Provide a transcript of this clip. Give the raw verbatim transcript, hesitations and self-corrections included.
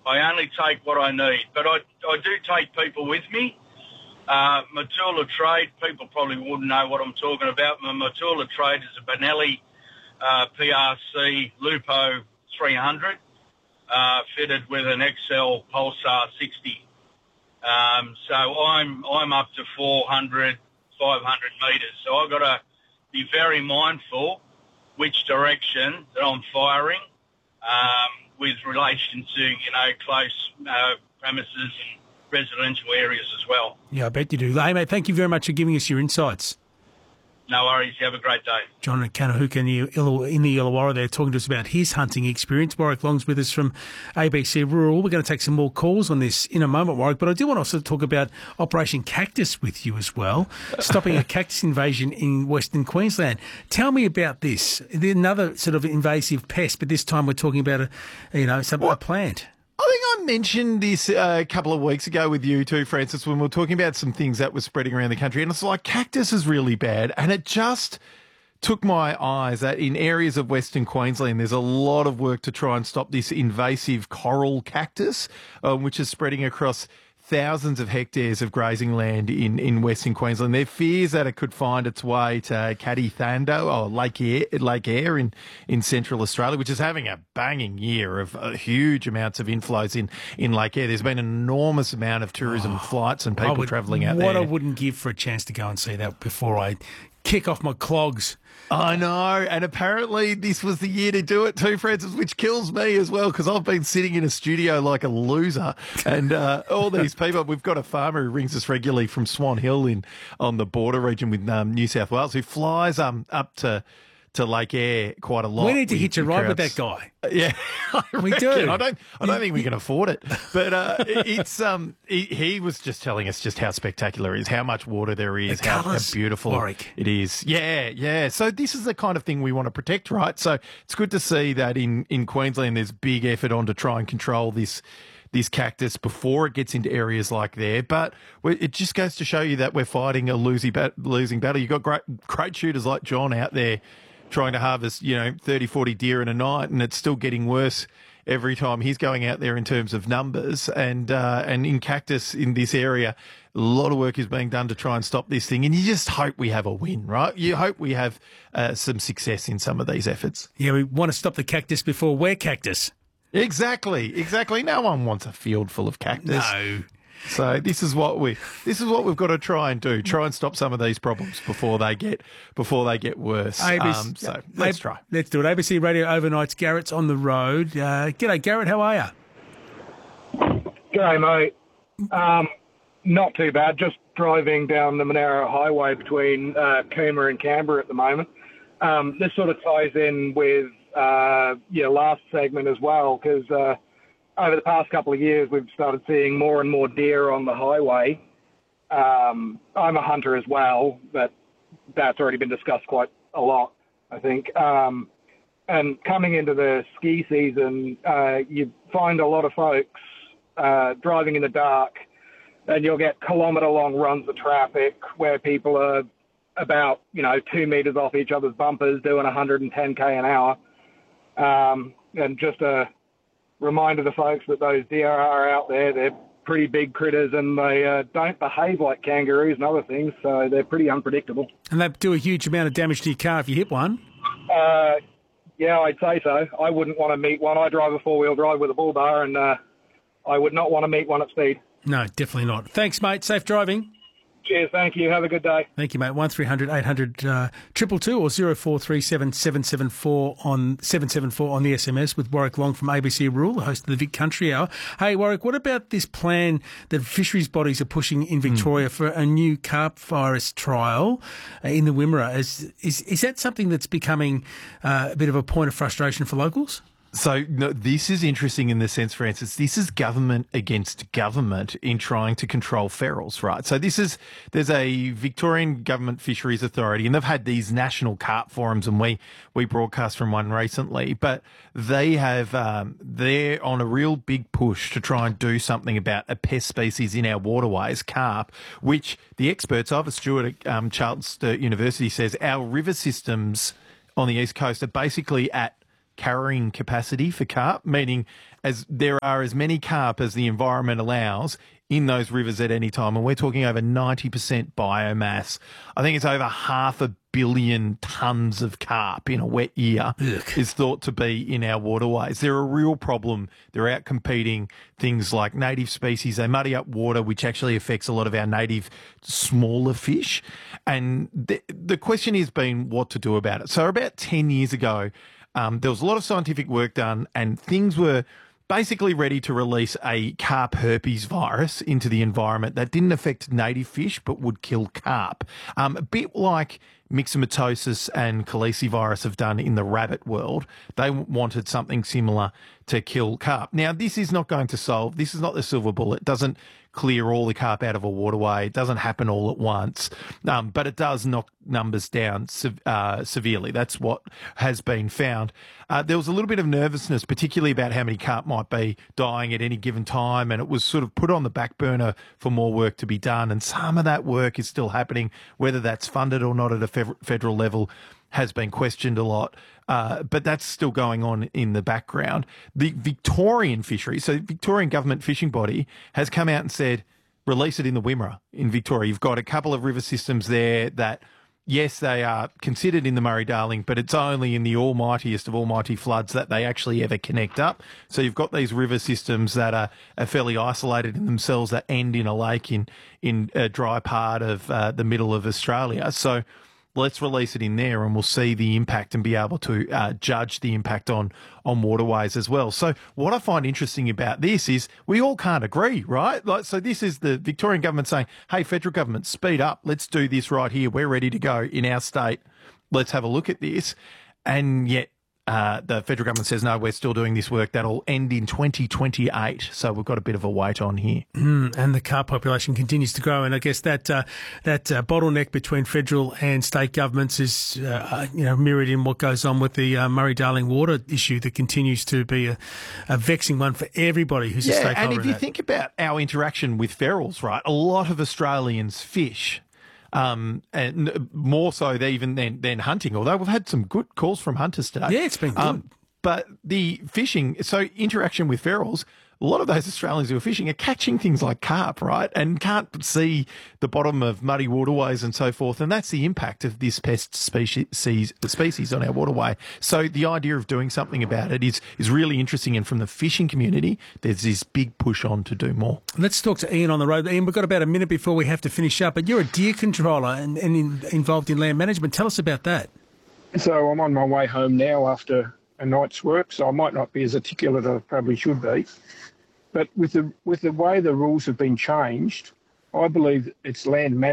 I only take what I need, but I, I do take people with me. Uh, Matula Trade, people probably wouldn't know what I'm talking about. My Matula Trade is a Benelli uh, P R C Lupo three hundred, uh, fitted with an X L Pulsar sixty. Um, so I'm I'm up to four hundred, five hundred metres. So I've got to be very mindful which direction that I'm firing um, with relation to, you know, close uh, premises and residential areas as well. Yeah, I bet you do. Hey, mate, thank you very much for giving us your insights. No worries. You have a great day. John Kanahuka in the, Ill- in the Illawarra there talking to us about his hunting experience. Warwick Long's with us from A B C Rural. We're going to take some more calls on this in a moment, Warwick, but I do want to also talk about Operation Cactus with you as well, stopping a cactus invasion in Western Queensland. Tell me about this. Another sort of invasive pest, but this time we're talking about a, you know, some, a plant. I think I mentioned this uh, a couple of weeks ago with you too, Francis, when we were talking about some things that were spreading around the country. And it's like cactus is really bad. And it just took my eyes that in areas of Western Queensland, there's a lot of work to try and stop this invasive coral cactus, um, which is spreading across thousands of hectares of grazing land in, in Western Queensland. There are fears that it could find its way to Kadithando or Lake Eyre, Lake Eyre in, in Central Australia, which is having a banging year of uh, huge amounts of inflows in, in Lake Eyre. There's been an enormous amount of tourism oh, flights and people travelling out what there. What I wouldn't give for a chance to go and see that before I kick off my clogs. I know, and apparently this was the year to do it too, Francis, which kills me as well because I've been sitting in a studio like a loser, and uh, all these people. We've got a farmer who rings us regularly from Swan Hill in on the border region with um, New South Wales, who flies um up to. to Lake Eyre quite a lot. We need to hitch a ride with that guy. Yeah, we do. I don't. I don't think we can afford it. But uh, it's um. He, he was just telling us just how spectacular it is, how much water there is, the how, how colours, beautiful Warwick. it is. Yeah, yeah. So this is the kind of thing we want to protect, right? So it's good to see that in in Queensland there's big effort on to try and control this. this cactus before it gets into areas like there. But it just goes to show you that we're fighting a losing, bat- losing battle. You've got great, great shooters like John out there trying to harvest, you know, thirty, forty deer in a night, and it's still getting worse every time he's going out there in terms of numbers. And uh, and in cactus in this area, a lot of work is being done to try and stop this thing. And you just hope we have a win, right? You hope we have uh, some success in some of these efforts. Yeah, we want to stop the cactus before we're cactus. Exactly, exactly. No one wants a field full of cactus. No. So this is what we this is what we've got to try and do. Try and stop some of these problems before they get before they get worse. A B C, um, so let's A- try. Let's do it. A B C Radio Overnights. Garrett's on the road. Uh, g'day, Garrett. How are you? G'day, mate. Um, not too bad. Just driving down the Monaro Highway between uh, Cooma and Canberra at the moment. Um, this sort of ties in with uh, your last segment as well, because uh, over the past couple of years, we've started seeing more and more deer on the highway. Um, I'm a hunter as well, but that's already been discussed quite a lot, I think. Um, and coming into the ski season, uh, you find a lot of folks uh, driving in the dark, and you'll get kilometre-long runs of traffic where people are about, you know, two metres off each other's bumpers doing one hundred ten k an hour. Um, and just a reminder to folks that those deer are out there. They're pretty big critters, and they uh, don't behave like kangaroos and other things, so they're pretty unpredictable. And they do a huge amount of damage to your car if you hit one. Uh, yeah, I'd say so. I wouldn't want to meet one. I drive a four-wheel drive with a bull bar, and uh, I would not want to meet one at speed. No, definitely not. Thanks, mate. Safe driving. Cheers, thank you. Have a good day. Thank you, mate. one three hundred eight hundred uh, two two two or zero four three seven seven seven four on seven seven four on the S M S with Warwick Long from A B C Rural, the host of the Vic Country Hour. Hey, Warwick, what about this plan that fisheries bodies are pushing in Victoria mm. for a new carp virus trial uh, in the Wimmera? Is, is is that something that's becoming uh, a bit of a point of frustration for locals? So no, this is interesting in the sense, Francis, this is government against government in trying to control ferals, right? So this is, there's a Victorian Government Fisheries Authority, and they've had these national carp forums, and we, we broadcast from one recently, but they have, um, they're on a real big push to try and do something about a pest species in our waterways, carp, which the experts, Ivor Stewart at um, Charlton Sturt University says our river systems on the East Coast are basically at carrying capacity for carp, meaning as there are as many carp as the environment allows in those rivers at any time. And we're talking over ninety percent biomass. I think it's over half a billion tonnes of carp in a wet year Ugh. is thought to be in our waterways. They're a real problem. They're out competing things like native species. They muddy up water, which actually affects a lot of our native smaller fish. And the, the question has been what to do about it. So about ten years ago, um, there was a lot of scientific work done and things were basically ready to release a carp herpes virus into the environment that didn't affect native fish but would kill carp. Um, a bit like myxomatosis and calicivirus have done in the rabbit world. They wanted something similar to kill carp. Now, this is not going to solve, this is not the silver bullet. It doesn't clear all the carp out of a waterway. It doesn't happen all at once, um, but it does knock numbers down uh, severely. That's what has been found. Uh, there was a little bit of nervousness, particularly about how many carp might be dying at any given time, and it was sort of put on the back burner for more work to be done, and some of that work is still happening. Whether that's funded or not at a fe- federal level has been questioned a lot, uh, but that's still going on in the background. The Victorian fishery, so the Victorian government fishing body, has come out and said, release it in the Wimmera in Victoria. You've got a couple of river systems there that, yes, they are considered in the Murray-Darling, but it's only in the almightiest of almighty floods that they actually ever connect up. So you've got these river systems that are, are fairly isolated in themselves that end in a lake in, in a dry part of uh, the middle of Australia. So let's release it in there and we'll see the impact and be able to uh, judge the impact on, on waterways as well. So what I find interesting about this is we all can't agree, right? Like, so this is the Victorian government saying, hey, federal government, speed up. Let's do this right here. We're ready to go in our state. Let's have a look at this. And yet uh, the federal government says, no, we're still doing this work. That'll end in twenty twenty-eight. So we've got a bit of a wait on here. Mm, and the carp population continues to grow. And I guess that uh, that uh, bottleneck between federal and state governments is uh, you know, mirrored in what goes on with the uh, Murray-Darling water issue that continues to be a, a vexing one for everybody who's yeah, a stakeholder. And if you that. think about our interaction with ferals, right, a lot of Australians fish. Um, and more so even than, than hunting, although we've had some good calls from hunters today. Yeah, it's been good. Um, but the fishing, so interaction with ferals, a lot of those Australians who are fishing are catching things like carp, right, and can't see the bottom of muddy waterways and so forth, and that's the impact of this pest species species on our waterway. So the idea of doing something about it is is really interesting, and from the fishing community, there's this big push on to do more. Let's talk to Ian on the road. Ian, we've got about a minute before we have to finish up, but you're a deer controller and, and in, involved in land management. Tell us about that. So I'm on my way home now after a night's work, so I might not be as articulate as I probably should be. But with the with the way the rules have been changed, I believe it's land management